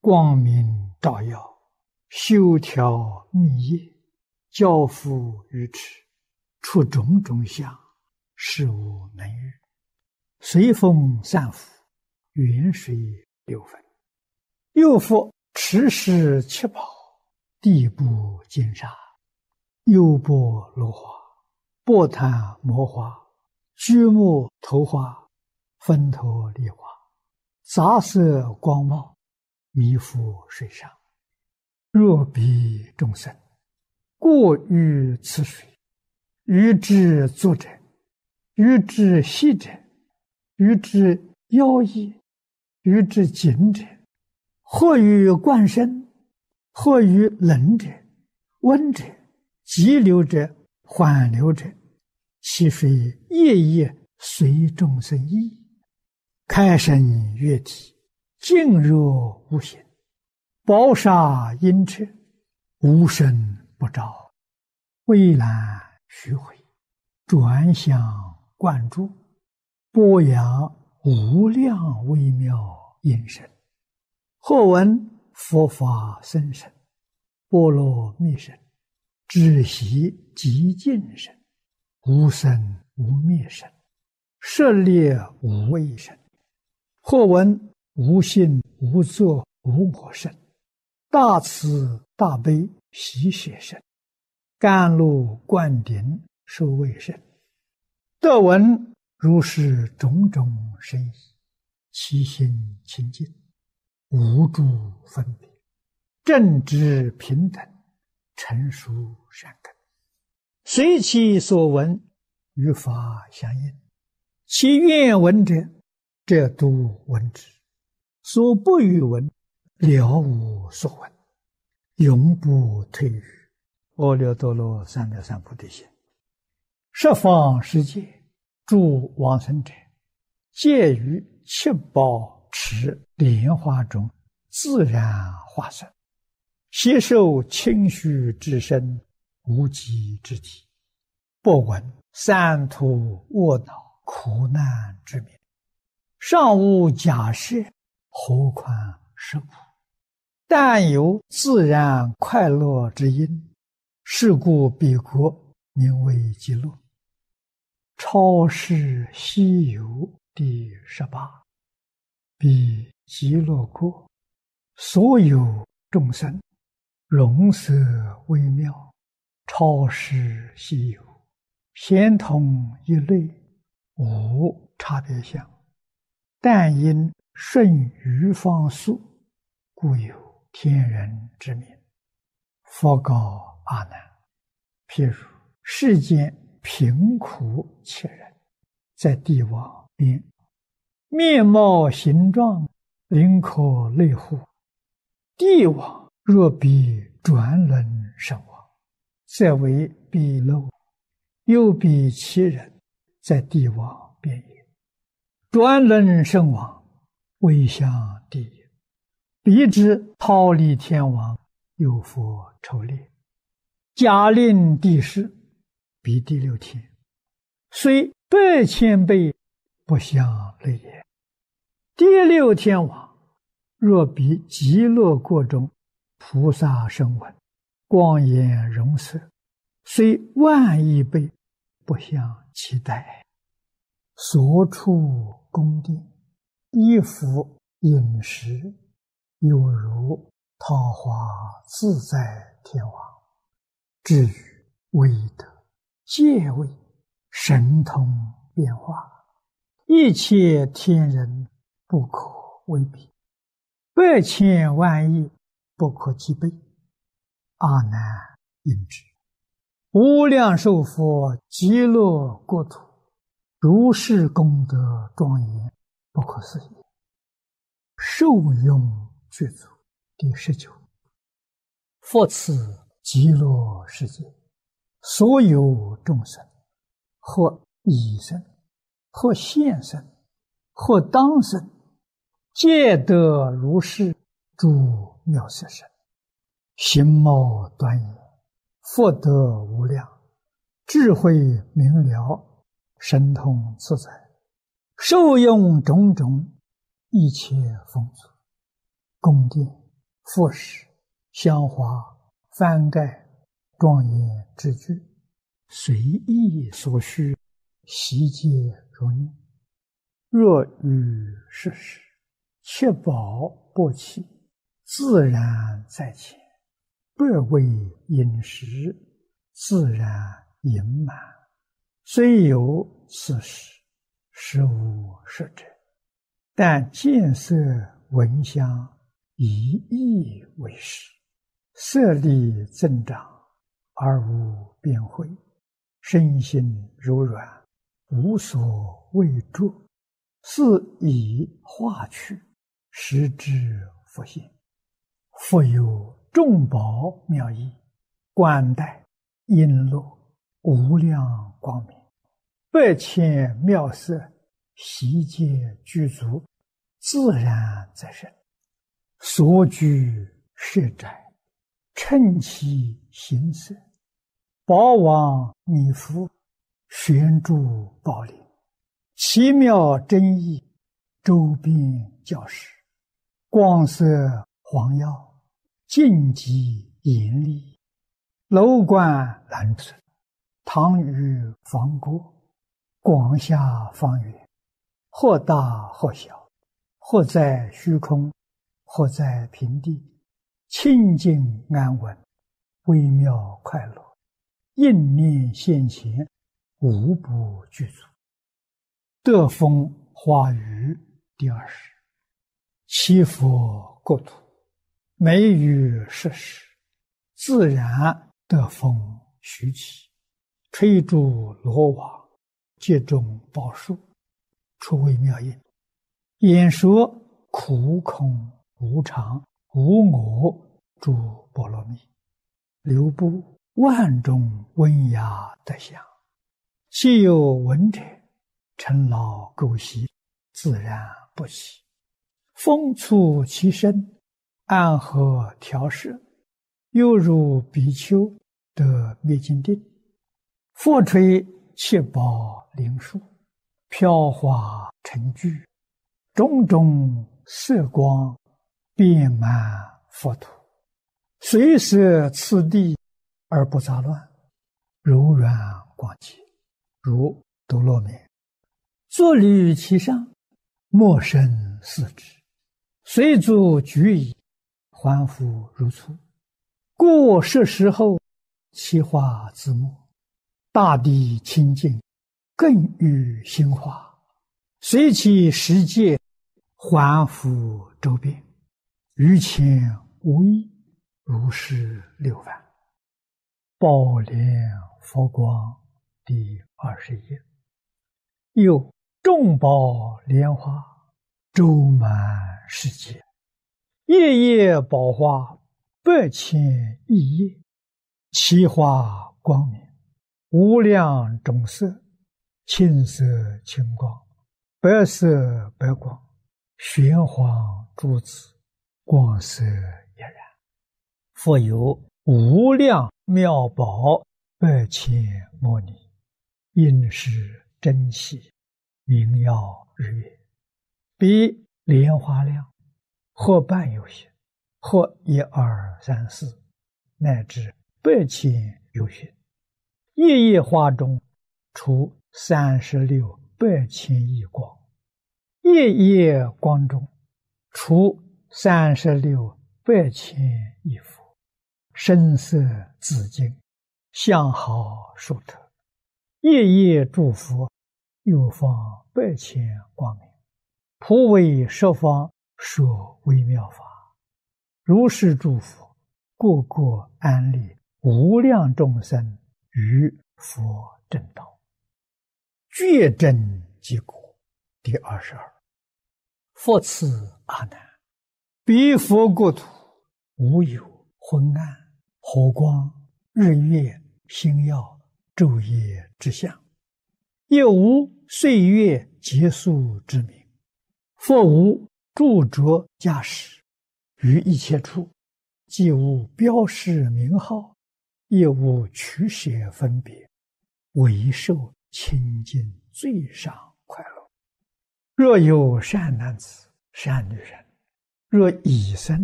光明照耀，修调密业，交付愚痴，出种种相，事无能御。随风散伏，远水流分。又复持世七宝，地布金沙，优波罗花，波檀摩花，居木头花，分头梨花，杂色光茂，弥覆水上。若彼众生过于此水，于之作者，于之息者，于之妖异，于之紧者，或于灌身，或于冷者，温者，急流者，缓流者，其水夜夜随众生意，开生月体，静若无形，宝沙阴彻，无声不照，蔚蓝虚回，转向灌注，播扬无量微妙音声。或闻佛法僧声，波罗蜜声，知悉极尽声，无生无灭声，舍猎无畏声。或闻无性无作无我声，大慈大悲喜舍声，甘露灌顶受卫声。得闻如是种种声意，其心清净，无诸分别，正直平等，成熟善根，随其所闻，与法相应。其愿闻者，则都闻之；所不欲闻，了无所闻，永不退于阿耨多罗三藐三菩提心。十方世界诸往生者，皆于七宝池莲花中自然化身，悉受清虚之身，无极之体，不闻三途卧恼苦难之名，尚无假设，何况是苦？但有自然快乐之因，是故彼国名为极乐。超世西游第18。彼极乐国，所有众生容色微妙，超世西游，咸同一类，无差别相。但因顺于方速，故有天人之名。佛告阿难：譬如世间贫苦切人，在地网边，面貌形状，灵可类乎？地网若比转轮身亡，则为彼漏；又比其人，在地网边也。转轮身亡，未向地也。彼之忉利天王，有佛筹猎，假令地势，彼第六天，虽100,000倍，不相类也。第六天王，若比极乐国中菩萨声闻，光颜容色，虽10000亿倍，不相期待。所处宫殿，衣服饮食，有如桃花自在天王。至于威德、戒位、神通变化，一切天人不可为比，100,000万亿不可计备。阿难应知，无量寿佛极乐国土，如是功德庄严，不可思议。受用具足第19。复此极乐世界，所有众生，或已生，或现生，或当生，皆得如是诸妙色身，形貌端严，福德无量，智慧明了，神通自在，受用种种一切丰足，宫殿复饰、香花、翻盖、庄严之具，随意所需，悉皆如念。若遇世事，切保不起，自然在前，不为饮食，自然盈满。虽有此事，实无实者。但见色闻香，一意为实，色力增长，而无变慧，身心柔软，无所畏著，是以化去，实之复现。复有众宝妙义，冠带璎珞，无量光明，百千妙色，悉皆具足，自然在身。所居舍宅，称其形色，宝王弥覆，悬诸宝林，奇妙真意，周遍教室，光色黄耀，净极严厉，楼观蓝色，堂宇方过，广厦方圆，或大或小，或在虚空，或在平地，清净安稳，微妙快乐，应念现前，无不具足。德风华语第20。七佛国土，美于世事，自然德风徐起，吹诸罗网，接种宝树，出微妙音，演说苦空无常无我诸波罗蜜，流布万种温雅德相，既有闻者，尘劳垢习，自然不起。风促其身，安和调摄，犹如比丘得灭尽定。复吹七宝灵树，飘华成聚，种种色光，遍满佛土，随摄次第而不杂乱，柔软广洁，如多罗面。坐立其上，莫生四肢，随足举矣，还复如初。故是时候，其化自没，大地清净，更欲兴化，随其世界，还复周遍，于前无异，如是六番。宝莲佛光第20页。又众宝莲花，周满世界，夜夜宝花，100千亿叶，其花光明，无量种色，青色青光，白色白光，玄黄珠子，光色俨然。复有无量妙宝，100千摩尼，应是真气，明耀日月，比莲花量，或半有些，或1、2、3、4，乃至100千有些。夜夜花中，出36百千亿光，夜夜光中，出36百千亿佛，声色自净，相好殊特。夜夜诸佛，又放100千光明，普为十方说微妙法。如是诸佛，个个安立无量众生于佛正道，觉真结果第22。复次阿难，彼佛国土，无有昏暗、火光、日月、星耀、昼夜之相，也无岁月结束之名，复无著着驾驶，于一切处，既无标示名号，也无取舍分别，唯受清净最上快乐。若有善男子、善女人，若已生